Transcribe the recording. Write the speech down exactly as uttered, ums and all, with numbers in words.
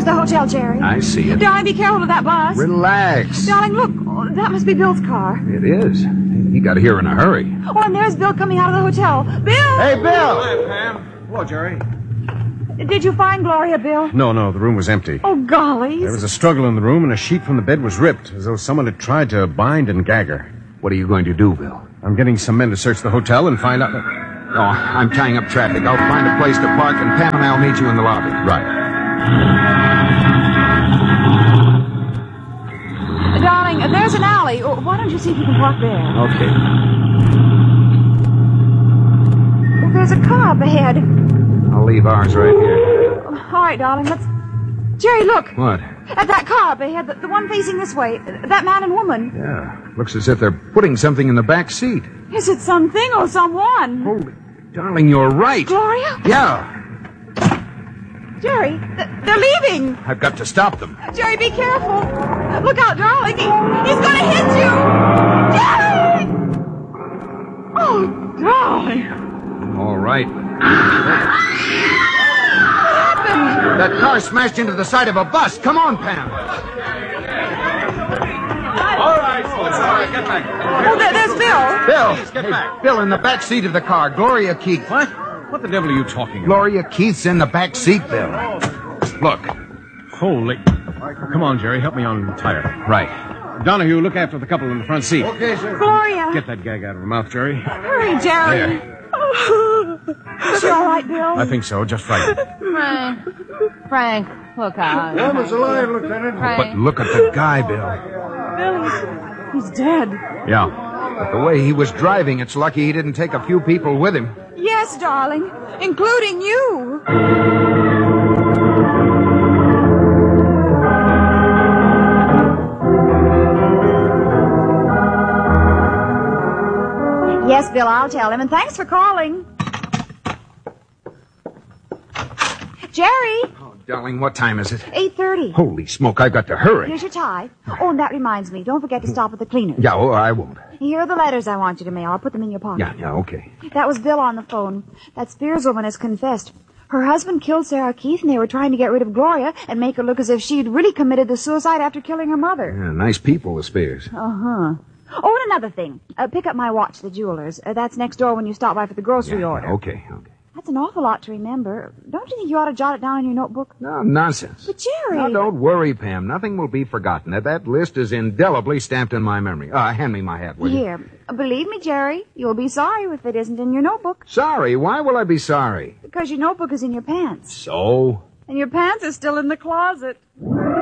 the hotel, Jerry. I see it. Darling, be careful with that bus. Relax. Darling, look. Oh, that must be Bill's car. It is. He got here in a hurry. Oh, and there's Bill coming out of the hotel. Bill! Hey, Bill! Hi, Pam. Hello, Jerry. Did you find Gloria, Bill? No, no, the room was empty. Oh, golly. There was a struggle in the room, and a sheet from the bed was ripped, as though someone had tried to bind and gag her. What are you going to do, Bill? I'm getting some men to search the hotel and find out... That... Oh, I'm tying up traffic. I'll find a place to park, and Pam and I'll meet you in the lobby. Right. Darling, there's an alley. Oh, why don't you see if you can park there? Okay. Oh, there's a car up ahead. I'll leave ours right here. All right, darling, let's... Jerry, look. What? At that car up ahead, the, the one facing this way. That man and woman. Yeah. Looks as if they're putting something in the back seat. Is it something or someone? Holy... Darling, you're right. Gloria? Yeah. Jerry, th- they're leaving. I've got to stop them. Jerry, be careful. Look out, darling. He, he's going to hit you. Jerry! Oh, darling. All right. What happened? That car smashed into the side of a bus. Come on, Pam. All right, folks, all right, get back. Oh, there, there's Bill. Bill. Please, get Hey, back. Bill, in the back seat of the car. Gloria Keith. What? What the devil are you talking about? Gloria Keith's in the back seat, Bill. Look. Holy... Come on, Jerry, help me untie her. Right. Donahue, look after the couple in the front seat. Okay, sir. Gloria. Get that gag out of her mouth, Jerry. Hurry, Jerry. There. Is she all right, Bill? I think so, just frightened. Frank. Frank, look out. Woman's alive, Lieutenant. Frank. But look at the guy, Bill. Bill, he's, he's dead. Yeah. But the way he was driving, it's lucky he didn't take a few people with him. Yes, darling, including you. Yes, Bill, I'll tell him, and thanks for calling. Jerry, Oh, darling, what time is it? eight thirty. Holy smoke, I've got to hurry. Here's your tie. Oh, and that reminds me, don't forget to stop at the cleaners. Yeah, oh, I won't. Here are the letters I want you to mail. I'll put them in your pocket. Yeah, yeah, okay. That was Bill on the phone. That Spears woman has confessed. Her husband killed Sarah Keith, and they were trying to get rid of Gloria and make her look as if she'd really committed the suicide after killing her mother. Yeah, nice people, the Spears. Uh-huh. Oh, and another thing. Uh, pick up my watch, the jeweler's. Uh, that's next door when you stop by for the grocery Yeah, order. yeah, okay, okay. That's an awful lot to remember. Don't you think you ought to jot it down in your notebook? No, nonsense. But, Jerry... Now, don't worry, Pam. Nothing will be forgotten. That list is indelibly stamped in my memory. Uh, hand me my hat, will you? Here. Uh, believe me, Jerry, you'll be sorry if it isn't in your notebook. Sorry? Why will I be sorry? Because your notebook is in your pants. So? And your pants are still in the closet.